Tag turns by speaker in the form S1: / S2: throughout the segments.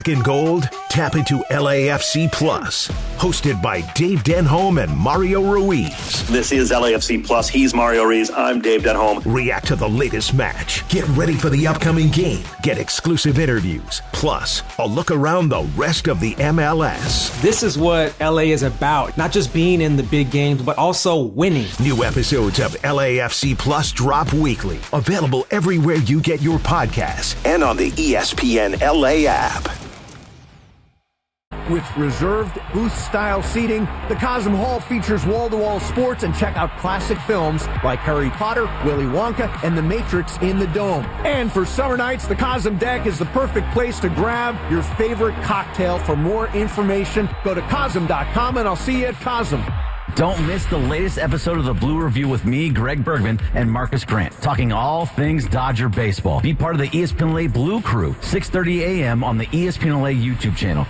S1: In gold, tap into LAFC Plus, hosted by Dave Denholm and Mario Ruiz.
S2: This is LAFC Plus. He's Mario Ruiz. I'm Dave Denholm.
S1: React to the latest match. Get ready for the upcoming game. Get exclusive interviews. Plus, a look around the rest of the MLS.
S3: This is what LA is about. Not just being in the big games, but also winning.
S1: New episodes of LAFC Plus drop weekly. Available everywhere you get your podcasts and on the ESPN LA app.
S4: With reserved booth-style seating, the Cosm Hall features wall-to-wall sports, and check out classic films like Harry Potter, Willy Wonka, and The Matrix in the Dome. And for summer nights, the Cosm Deck is the perfect place to grab your favorite cocktail. For more information, go to Cosm.com, and I'll see you at Cosm.
S5: Don't miss the latest episode of the Blue Review with me, Greg Bergman, and Marcus Grant, talking all things Dodger baseball. Be part of the ESPN LA Blue Crew, 6:30 a.m. on the ESPN LA YouTube channel.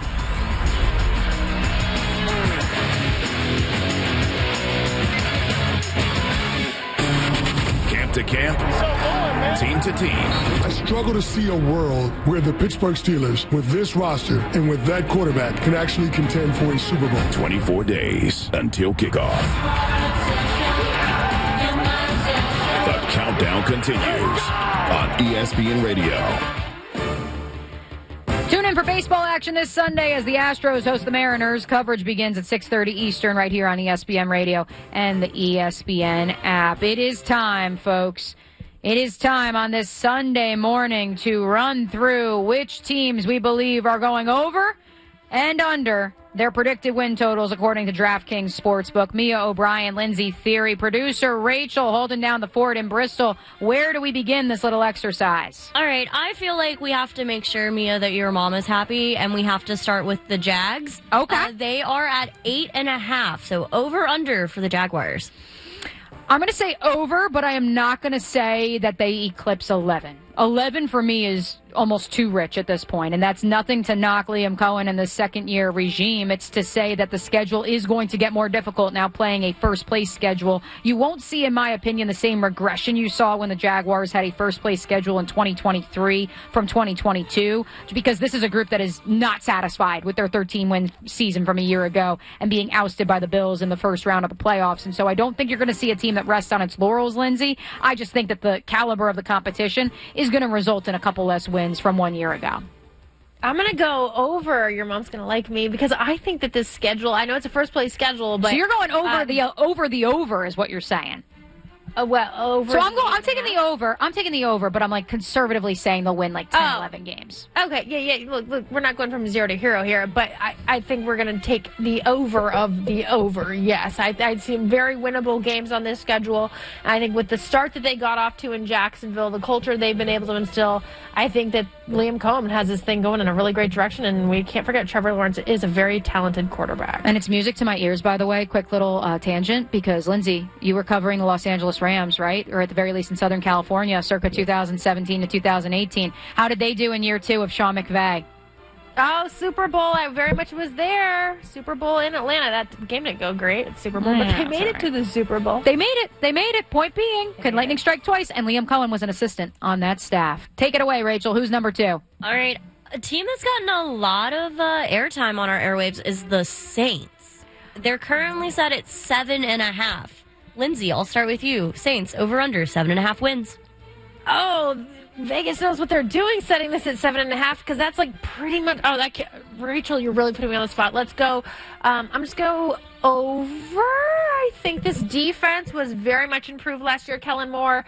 S6: To camp, team to team.
S7: I struggle to see a world where the Pittsburgh Steelers, with this roster and with that quarterback, can actually contend for a Super Bowl.
S6: 24 days until kickoff. The countdown continues on ESPN Radio.
S8: Tune in for baseball action this Sunday as the Astros host the Mariners. Coverage begins at 6:30 Eastern right here on ESPN Radio and the ESPN app. It is time, folks. It is time on this Sunday morning to run through which teams we believe are going over and under their predicted win totals according to DraftKings Sportsbook. Mia O'Brien, Lindsay Theory, producer Rachel holding down the fort in Bristol. Where do we begin this little exercise?
S9: All right, I feel like we have to make sure, Mia, that your mom is happy, and we have to start with the Jags.
S8: Okay.
S9: They are at 8.5, so over-under for the Jaguars.
S8: I'm going to say over, but I am not going to say that they eclipse 11. 11 for me is almost too rich at this point, and that's nothing to knock Liam Cohen and the second-year regime. It's to say that the schedule is going to get more difficult now playing a first-place schedule. You won't see, in my opinion, the same regression you saw when the Jaguars had a first-place schedule in 2023 from 2022, because this is a group that is not satisfied with their 13-win season from a year ago and being ousted by the Bills in the first round of the playoffs. And so I don't think you're going to see a team that rests on its laurels, Lindsay. I just think that the caliber of the competition is going to result in a couple less wins from 1 year ago.
S10: I'm going to go over. Your mom's going to like me because I think that this schedule, I know it's a first place schedule, but
S8: so you're going over the over is what you're saying.
S10: Over.
S8: So I'm taking the over. I'm taking the over, but I'm like conservatively saying they'll win like 10, 11 games.
S10: Okay, yeah. Look, we're not going from zero to hero here, but I think we're going to take the over of the over. Yes, I see very winnable games on this schedule. I think with the start that they got off to in Jacksonville, the culture they've been able to instill, I think that Liam Cohen has this thing going in a really great direction, and we can't forget Trevor Lawrence is a very talented quarterback.
S8: And it's music to my ears, by the way. Quick little tangent, because Lindsay, you were covering the Los Angeles Rams, right? Or at the very least in Southern California, circa 2017 to 2018. How did they do in year two of Sean McVay?
S10: Oh, Super Bowl. I very much was there. Super Bowl in Atlanta. That game didn't go great at Super Bowl, but they made it to the Super Bowl.
S8: They made it. Point being, could lightning strike twice? And Liam Cohen was an assistant on that staff. Take it away, Rachel. Who's number two?
S9: All right. A team that's gotten a lot of airtime on our airwaves is the Saints. They're currently set at 7.5. Lindsay, I'll start with you. Saints, over under 7.5 wins.
S10: Oh, Vegas knows what they're doing setting this at 7.5 because that's like pretty much. Rachel, you're really putting me on the spot. Let's go. I'm just go over. I think this defense was very much improved last year. Kellen Moore,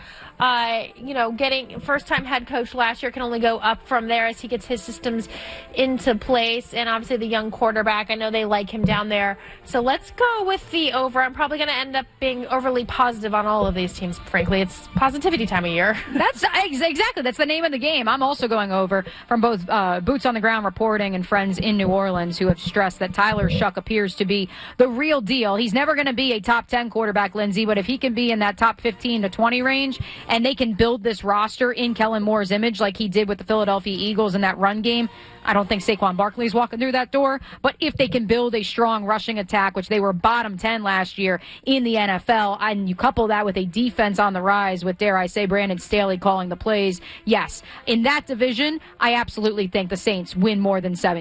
S10: getting first-time head coach last year can only go up from there as he gets his systems into place. And obviously the young quarterback, I know they like him down there. So let's go with the over. I'm probably going to end up being overly positive on all of these teams, frankly. It's positivity time of year.
S8: That's exactly. That's the name of the game. I'm also going over from both Boots on the Ground reporting and friends in New Orleans who have stressed that Tyler Shuck appears to be the real deal. He's never going to be a top 10 quarterback, Lindsay, but if he can be in that top 15 to 20 range and they can build this roster in Kellen Moore's image like he did with the Philadelphia Eagles in that run game, I don't think Saquon Barkley's walking through that door. But if they can build a strong rushing attack, which they were bottom 10 last year in the NFL, and you couple that with a defense on the rise with, dare I say, Brandon Staley calling the plays, yes. In that division, I absolutely think the Saints win more than 7.